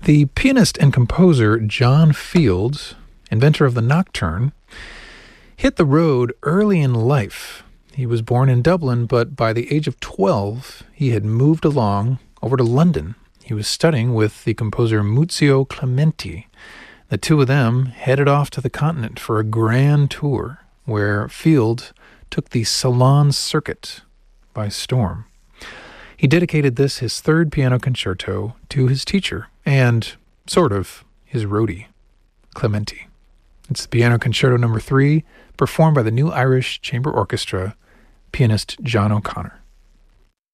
The pianist and composer John Field, inventor of the nocturne, hit the road early in life. He was born in Dublin, but by the age of 12, he had moved along over to London. He was studying with the composer Muzio Clementi. The two of them headed off to the continent for a grand tour, where Field took the Salon circuit by storm. He dedicated this, his third piano concerto, to his teacher and, sort of, his roadie, Clementi. It's the Piano Concerto No. 3, performed by the New Irish Chamber Orchestra, pianist John O'Connor.